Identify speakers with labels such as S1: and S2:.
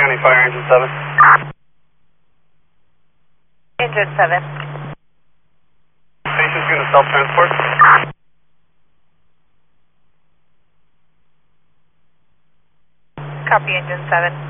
S1: County Fire, Engine 7.
S2: Engine 7.
S1: Patient's going to self-transport.
S2: Copy, Engine 7.